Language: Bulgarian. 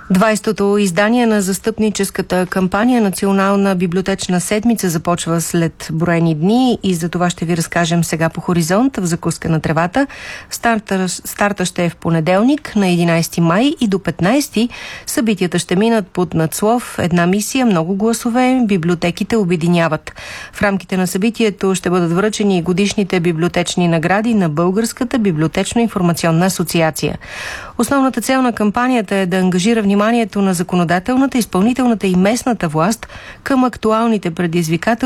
20-то издание на застъпническата кампания Национална библиотечна седмица започва след броени дни и за това ще ви разкажем сега по Хоризонт в закуска на тревата. Старта ще е в понеделник на 11 май и до 15 събитията ще минат под надслов "Една мисия, много гласове, библиотеките обединяват". В рамките на събитието ще бъдат връчени годишните библиотечни награди на Българската библиотечно-информационна асоциация. Основната цел на кампанията е да ангажира вниманието на законодателната, изпълнителната и местната власт към актуалните предизвикателства